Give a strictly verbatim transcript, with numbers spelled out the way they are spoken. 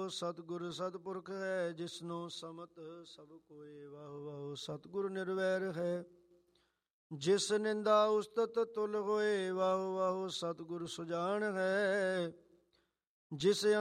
ਸਤਿਗੁਰ ਸਤਿਪੁਰਖ ਹੈ, ਜਿਸਨੂੰ ਸਮਤ ਸਭ ਕੋਏ। ਵਾਹੋ ਵਾਹੋ ਸਤਿਗੁਰ ਨਿਰਵੈਰ ਹੈ, ਜਿਸ ਨਿੰਦਾ ਉਸਤਤ ਤੁਲ ਹੋਏ। ਵਾਹੋ ਵਾਹੋ ਸਤਿਗੁਰ ਸੁਜਾਨ ਹੈ, ਜਿਸ